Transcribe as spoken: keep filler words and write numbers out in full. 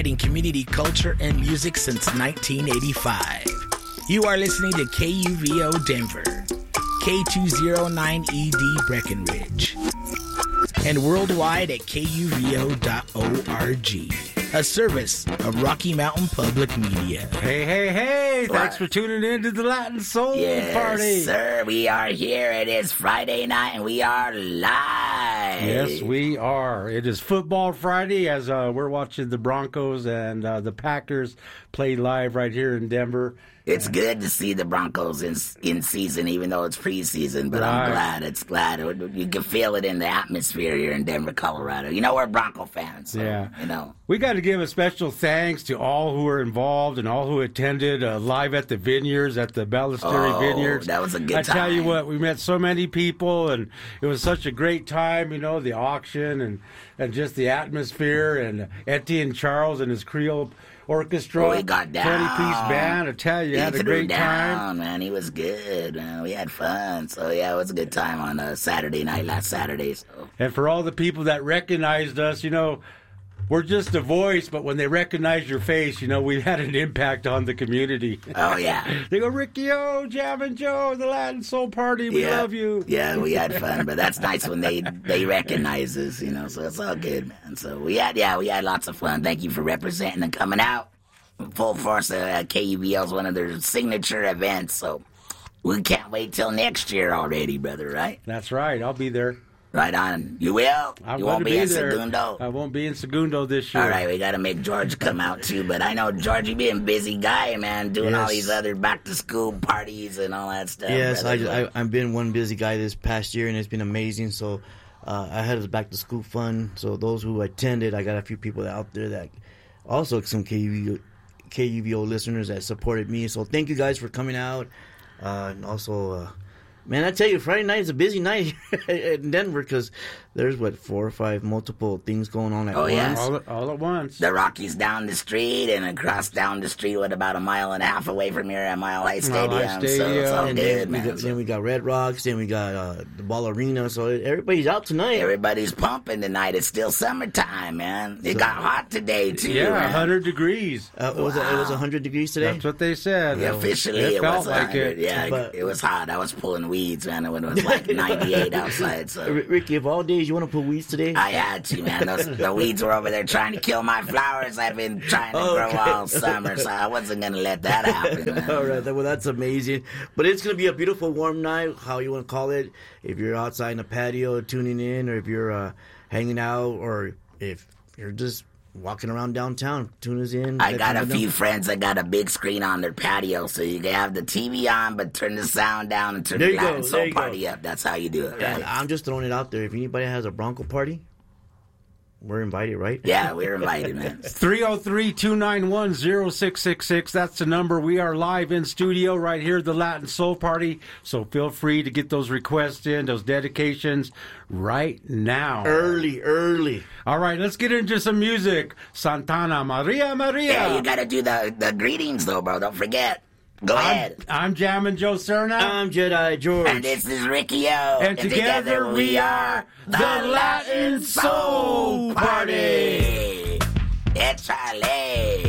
Community culture and music since nineteen eighty-five. You are listening to K U V O Denver, K two oh nine E D Breckenridge, and worldwide at K U V O dot org, a service of Rocky Mountain Public Media. Hey, hey, hey, thanks for tuning in to the Latin Soul yes, Party. Yes, sir, we are here. It is Friday night, and we are live. Yes, we are. It is Football Friday as uh, we're watching the Broncos and uh, the Packers play live right here in Denver. It's good to see the Broncos in in season, even though it's preseason. But right. I'm glad. It's glad. You can feel it in the atmosphere here in Denver, Colorado. You know, we're Bronco fans. So, yeah. You know. We got to give a special thanks to all who were involved and all who attended uh, live at the vineyards, at the Ballesteri oh, Vineyards. That was a good I time. I tell you what, we met so many people, and it was such a great time, you know, the auction and, and just the atmosphere, and Etienne Charles and his Creole Orchestra, oh, he got down. twenty-piece band. I tell you, you had a great down, time. Man, he was good. Man. We had fun. So, yeah, it was a good time on a Saturday night, last Saturday. So. And for all the people that recognized us, you know, we're just a voice, but when they recognize your face, you know, we had an impact on the community. Oh, yeah. They go, Ricky O, Jam and Joe, the Latin Soul Party, we yeah. love you. Yeah, we had fun, but that's nice when they, they recognize us, you know, so it's all good, man. So we had, yeah, we had lots of fun. Thank you for representing and coming out. Full force at K U V L is one of their signature events, so we can't wait till next year already, brother, right? That's right. I'll be there. Right on. You will? I'm you won't be, be in there. Segundo? I won't be in Segundo this year. All right, we got to make George come out, too, but I know, George, you being a busy guy, man, doing yes. all these other back-to-school parties and all that stuff. Yes, I, brother. I, I've been one busy guy this past year, and it's been amazing, so uh, I had a back-to-school fun, so those who attended, I got a few people out there that also some K U V O K U V O listeners that supported me. So thank you guys for coming out. Uh, and also, uh, man, I tell you, Friday night is a busy night in Denver because there's, what, four or five multiple things going on at Oh, once. yeah. All, all at once. The Rockies down the street and across down the street, what, about a mile and a half away from here at Mile High Stadium. Mile High So it's Stadium. all And good, then we, man. got, then we got Red Rocks, then we got uh, the Ball Arena. So everybody's out tonight. Everybody's pumping tonight. It's still summertime, man. It got hot today, too. Yeah, man. one hundred degrees. Uh, it was Wow. it was one hundred degrees today. That's what they said. Yeah, officially, it, it, felt was like it. Yeah, But- it was hot. I was pulling weeds, man, when it was like ninety-eight outside. R- So Ricky, of all days, you want to put weeds today? I had to, man. Those, the weeds were over there trying to kill my flowers. I've been trying to Oh, grow okay. all summer, so I wasn't going to let that happen, man. All right, well, that's amazing. But it's going to be a beautiful warm night, how you want to call it. If you're outside in the patio tuning in, or if you're uh, hanging out, or if you're just walking around downtown, tune us in. I Let got a people know. few friends that got a big screen on their patio, so you can have the T V on, but turn the sound down and turn There the you go, Latin there Soul you go. Party up. That's how you do it, right? And I'm just throwing it out there. If anybody has a Bronco party, we're invited, right? Yeah, we're invited, man. three oh three, two nine one, oh six six six. That's the number. We are live in studio right here at the Latin Soul Party. So feel free to get those requests in, those dedications right now. Early, early. All right, let's get into some music. Santana, Maria, Maria. Yeah, you got to do the, the greetings, though, bro. Don't forget. Go ahead. I'm, I'm Jammin' Joe Serna. I'm Jedi George. And this is Ricky O. And together we are the Latin Soul Party. It's Charlie.